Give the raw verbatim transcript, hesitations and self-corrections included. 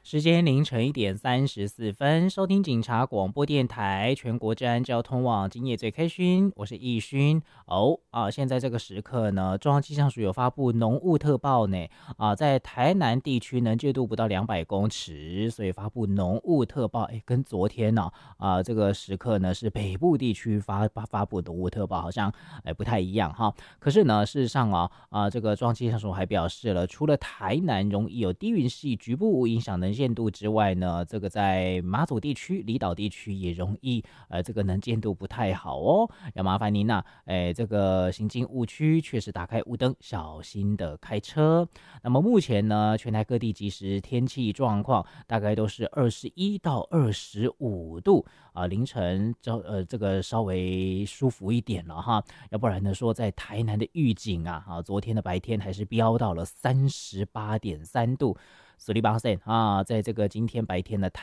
时间凌晨一点三十四分，收听警察广播电台全国治安交通网，今夜最开勋，我是易勋哦啊！现在这个时刻呢，中央气象署有发布浓雾特报呢啊，在台南地区能见度不到两百公尺，所以发布浓雾特报。哎，跟昨天呢 啊, 啊这个时刻呢是北部地区发发发布浓雾特报，好像哎不太一样哈。可是呢，事实上啊啊，这个中央气象署还表示了，除了台南容易有低云系局部影响能见度之外呢，这个在马祖地区、离岛地区也容易呃这个能见度不太好哦，要麻烦您呐、啊，哎这个行经雾区确实打开雾灯，小心的开车。那么目前呢，全台各地即时天气状况大概都是二十一到二十五度啊、呃，凌晨这呃这个稍微舒服一点了哈，要不然呢说在台南的预警啊，啊昨天的白天还是飙到了三十八点三度。苏里巴森啊，在这个今天白天的台